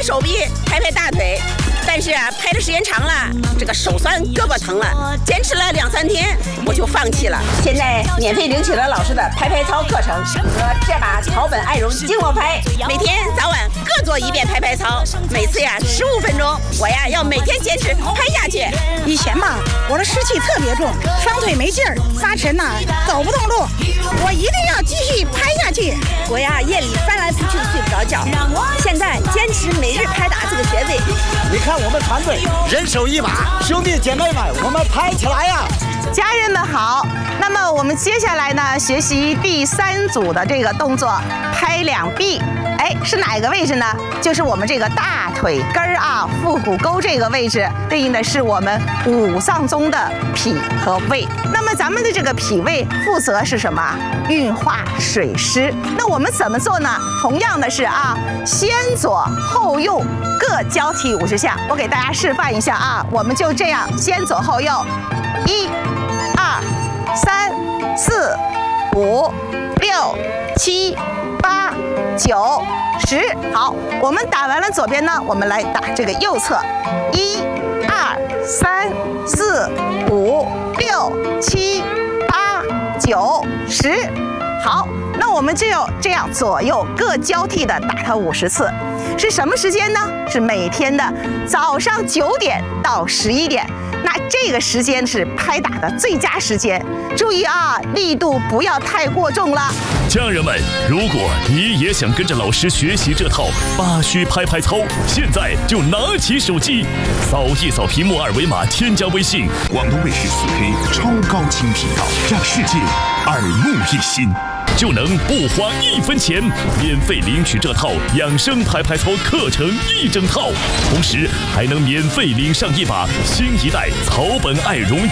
手臂，拍拍大腿。但是啊，拍的时间长了，这个手酸，胳膊疼了，坚持了2、3天，我就放弃了。现在免费领取了老师的拍拍操课程和这把草本爱绒静默拍，每天早晚各做1遍拍拍操，每次呀15分钟，我呀要每天坚持拍下去。 以前吧，我的湿气特别重，双腿没劲儿，发沉呐，走不动路，我一定要继续拍下去。 我呀夜里翻来覆去的睡不着觉，现在坚持每日拍打这个穴位。 你看我们团队人手一把，兄弟姐妹们，我们拍起来呀！ 家人们好，那么我们接下来呢，学习第3组的这个动作，拍两臂。哎，是哪个位置呢？就是我们这个大腿根儿啊，腹股沟这个位置，对应的是我们5脏中的脾和胃。那么咱们的这个脾胃负责是什么？运化水湿。那我们怎么做呢？同样的是啊，先左后右各交替50下。我给大家示范一下啊，我们就这样先左后右，1、2、3、4、5、6、7、8、9、10。好，我们打完了左边呢，我们来打这个右侧，1、2、3、4、5、6、7、8、9、10。好，那我们就要这样左右各交替的打它50次。是什么时间呢？是每天的早上9点到11点。那这个时间是拍打的最佳时间，注意啊，力度不要太过重了。 家人们，如果你也想跟着老师学习这套8虚拍拍操，现在就拿起手机，扫一扫屏幕2维码，添加微信广东卫视4K 超高清频道，让世界耳目一新， 就能不花1分钱，免费领取这套养生拍拍操课程1整套，同时还能免费领上一把新一代草本爱绒